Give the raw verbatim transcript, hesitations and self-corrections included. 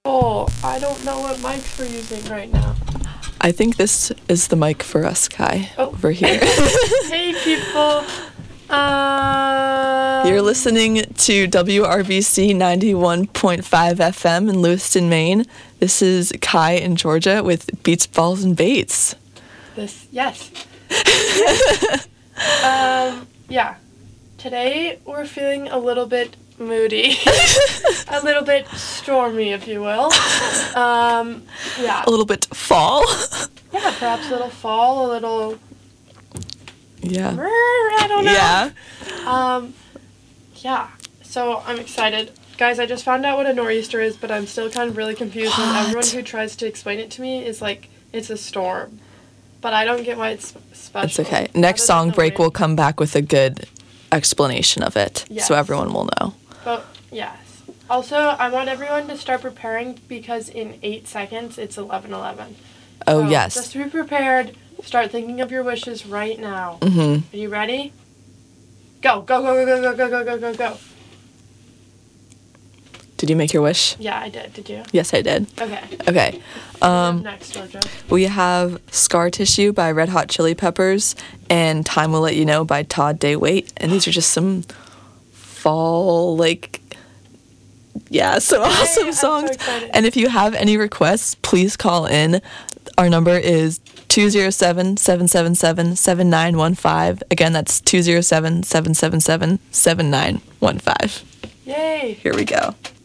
Oh, I don't know what mics we're using right now. I think this is the mic for us, Kai, oh. over here. Hey, people. Um, You're listening to W R B C ninety-one point five F M in Lewiston, Maine. This is Kai in Georgia with Beats, Balls, and Baits. This, yes. um, yeah. Today we're feeling a little bit moody, a little bit stormy, if you will. Um, yeah. A little bit fall. Yeah, perhaps a little fall, a little. Yeah. I don't know. Yeah. Um, yeah. So I'm excited. Guys, I just found out what a nor'easter is, but I'm still kind of really confused. And everyone who tries to explain it to me is like, it's a storm. But I don't get why it's special. It's okay. Next song break, we'll come back with a good explanation of it, yes. so everyone will know. But, yes. Also, I want everyone to start preparing because in eight seconds, it's eleven eleven. Oh, so yes. Just to be prepared. Start thinking of your wishes right now. Mm-hmm. Are you ready? Go, go, go, go, go, go, go, go, go, go. Did you make your wish? Yeah, I did. Did you? Yes, I did. Okay. Okay. Um, next, Georgia. We have Scar Tissue by Red Hot Chili Peppers and Time Will Let You Know by Todd Day Wait. And these are just some fall, like, yeah, some Yay, awesome I'm songs. so excited. And if you have any requests, please call in. Our number is two oh seven, seven seven seven, seven nine one five. Again, that's two oh seven, seven seven seven, seven nine one five. Yay. Here we go.